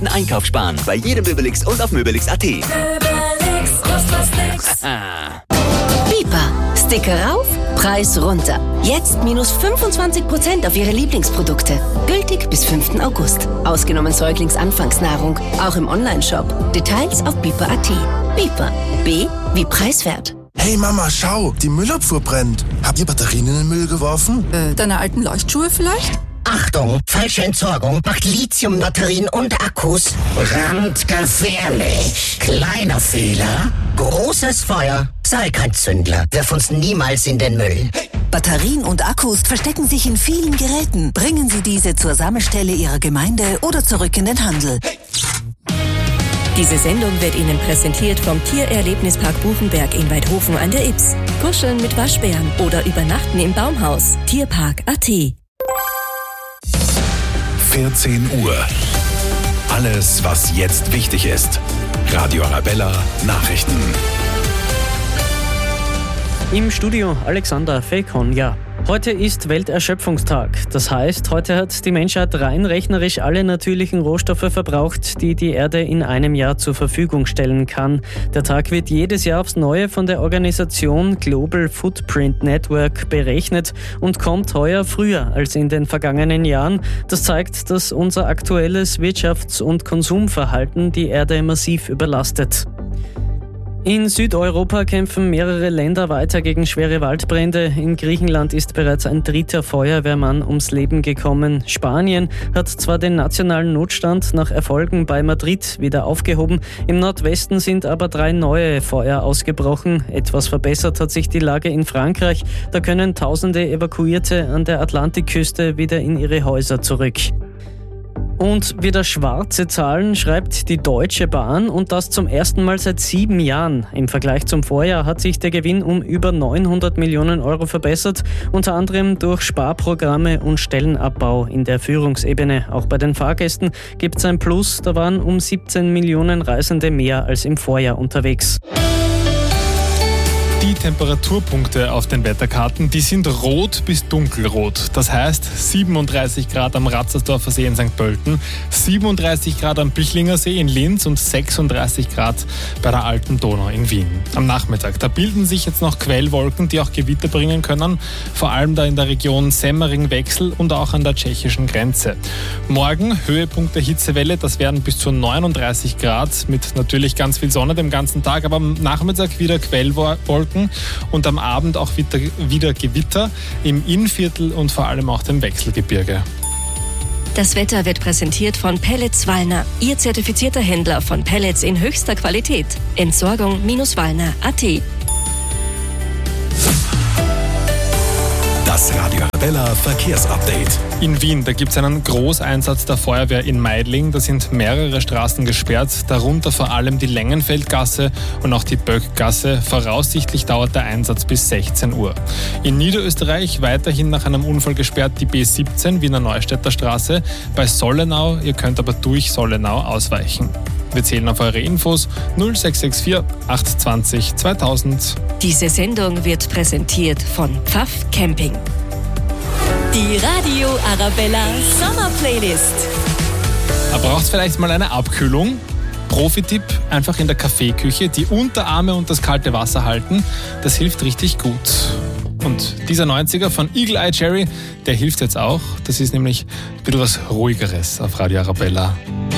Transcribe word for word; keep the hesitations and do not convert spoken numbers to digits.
besten Einkauf sparen. Bei jedem Möbelix und auf möbelix punkt at. Möbelix, kostet was nix. Biper. Sticker rauf, Preis runter. Jetzt minus fünfundzwanzig Prozent auf Ihre Lieblingsprodukte. Gültig bis fünften August. Ausgenommen Säuglingsanfangsnahrung. Auch im Onlineshop. Details auf biper punkt at. Biper. B wie preiswert. Hey Mama, schau, die Müllabfuhr brennt. Habt ihr Batterien in den Müll geworfen? Äh, deine alten Leuchtschuhe vielleicht? Achtung, falsche Entsorgung macht Lithiumbatterien und Akkus brandgefährlich. Kleiner Fehler, großes Feuer. Sei kein Zündler, wirf uns niemals in den Müll. Batterien und Akkus verstecken sich in vielen Geräten. Bringen Sie diese zur Sammelstelle Ihrer Gemeinde oder zurück in den Handel. Diese Sendung wird Ihnen präsentiert vom Tiererlebnispark Buchenberg in Weidhofen an der Ybbs. Kuscheln mit Waschbären oder übernachten im Baumhaus. Tierpark punkt at. vierzehn Uhr. Alles, was jetzt wichtig ist. Radio Arabella Nachrichten. Im Studio Alexander Felkonja. Heute ist Welterschöpfungstag. Das heißt, heute hat die Menschheit rein rechnerisch alle natürlichen Rohstoffe verbraucht, die die Erde in einem Jahr zur Verfügung stellen kann. Der Tag wird jedes Jahr aufs Neue von der Organisation Global Footprint Network berechnet und kommt heuer früher als in den vergangenen Jahren. Das zeigt, dass unser aktuelles Wirtschafts- und Konsumverhalten die Erde massiv überlastet. In Südeuropa kämpfen mehrere Länder weiter gegen schwere Waldbrände. In Griechenland ist bereits ein dritter Feuerwehrmann ums Leben gekommen. Spanien hat zwar den nationalen Notstand nach Erfolgen bei Madrid wieder aufgehoben, im Nordwesten sind aber drei neue Feuer ausgebrochen. Etwas verbessert hat sich die Lage in Frankreich. Da können Tausende Evakuierte an der Atlantikküste wieder in ihre Häuser zurück. Und wieder schwarze Zahlen schreibt die Deutsche Bahn und das zum ersten Mal seit sieben Jahren. Im Vergleich zum Vorjahr hat sich der Gewinn um über neunhundert Millionen Euro verbessert, unter anderem durch Sparprogramme und Stellenabbau in der Führungsebene. Auch bei den Fahrgästen gibt es ein Plus, da waren um siebzehn Millionen Reisende mehr als im Vorjahr unterwegs. Die Temperaturpunkte auf den Wetterkarten, die sind rot bis dunkelrot. Das heißt siebenunddreißig Grad am Ratzersdorfer See in Sankt Pölten, siebenunddreißig Grad am Bichlinger See in Linz und sechsunddreißig Grad bei der Alten Donau in Wien. Am Nachmittag, da bilden sich jetzt noch Quellwolken, die auch Gewitter bringen können, vor allem da in der Region Semmering-Wechsel und auch an der tschechischen Grenze. Morgen Höhepunkt der Hitzewelle, das werden bis zu neununddreißig Grad mit natürlich ganz viel Sonne den ganzen Tag, aber am Nachmittag wieder Quellwolken und am Abend auch wieder, wieder Gewitter im Innviertel und vor allem auch dem Wechselgebirge. Das Wetter wird präsentiert von Pellets Wallner, Ihr zertifizierter Händler von Pellets in höchster Qualität. Entsorgung Wallner punkt at. Das Radio Arabella Verkehrsupdate. In Wien, da gibt es einen Großeinsatz der Feuerwehr in Meidling. Da sind mehrere Straßen gesperrt, darunter vor allem die Längenfeldgasse und auch die Böckgasse. Voraussichtlich dauert der Einsatz bis sechzehn Uhr. In Niederösterreich weiterhin nach einem Unfall gesperrt die B siebzehn Wiener Neustädter Straße bei Sollenau. Ihr könnt aber durch Sollenau ausweichen. Wir zählen auf eure Infos null sechs sechs vier acht zwei null zweitausend. Diese Sendung wird präsentiert von Pfaff Camping. Die Radio Arabella Sommerplaylist. Da braucht es vielleicht mal eine Abkühlung. Profi-Tipp, einfach in der Kaffeeküche die Unterarme und das kalte Wasser halten. Das hilft richtig gut. Und dieser neunziger von Eagle Eye Cherry, der hilft jetzt auch. Das ist nämlich ein bisschen was Ruhigeres auf Radio Arabella.